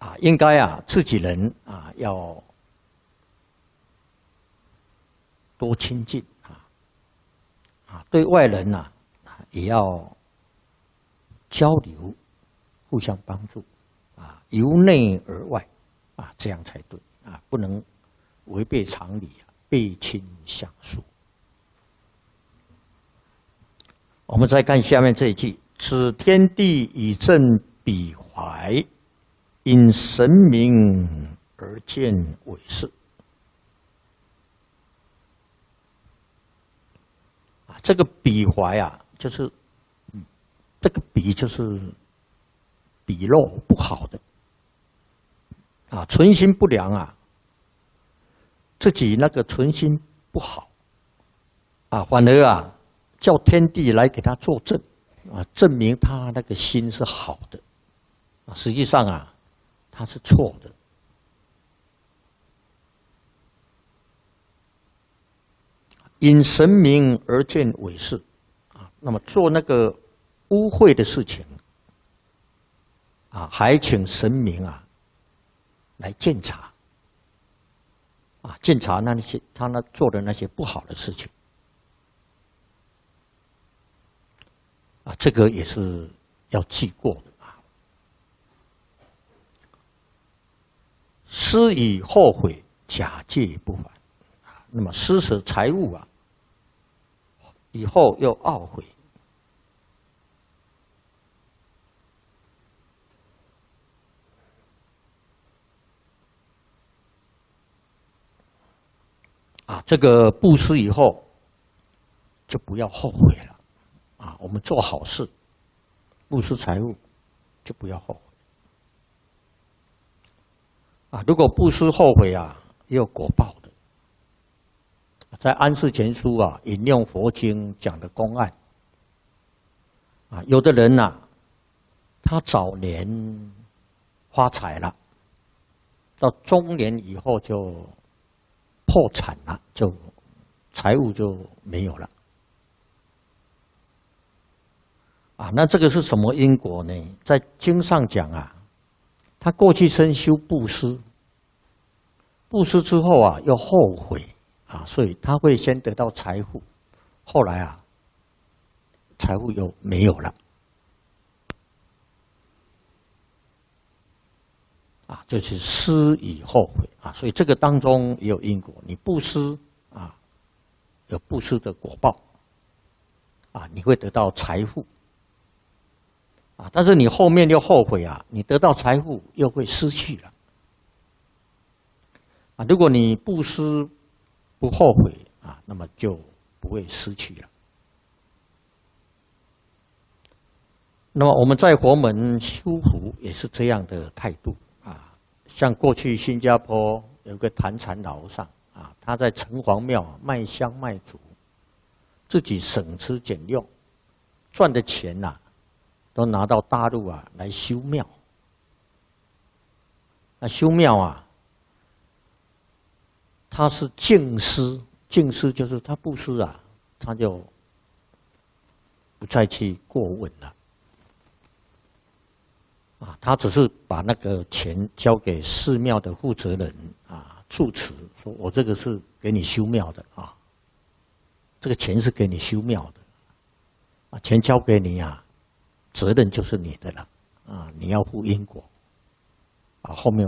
应该自己人要多亲近对外人也要交流，互相帮助由内而外这样才对不能违背常理背亲相疏。我们再看下面这一句：此天地以正彼怀，因神明而见伪饰。这个彼怀就是这个彼就是鄙陋不好的存心不良自己那个存心不好反而叫天地来给他作证证明他那个心是好的实际上他是错的。因神明而见伪饰那么做那个污秽的事情还请神明来监察监察那些他做的那些不好的事情这个也是要记过的施以后悔，假借不还那么施舍财物以后又懊悔这个布施以后就不要后悔了我们做好事布施财物就不要后悔如果布施后悔也有果报的。在安世全书引用佛经讲的公案有的人他早年发财了，到中年以后就破产了，就财物就没有了那这个是什么因果呢？在经上讲他过去生修布施，布施之后又后悔所以他会先得到财富，后来财富又没有了就是施以后悔所以这个当中也有因果。你布施有布施的果报你会得到财富但是你后面又后悔你得到财富又会失去了如果你布施不后悔那么就不会失去了。那么我们在佛门修福也是这样的态度像过去新加坡有个坛禅老和尚他在城隍庙卖香卖竹，自己省吃俭用，赚的钱都拿到大陆来修庙。那修庙他是净施，净施就是他布施他就不再去过问了他只是把那个钱交给寺庙的负责人住持，说我这个是给你修庙的这个钱是给你修庙的钱交给你责任就是你的了你要负因果后面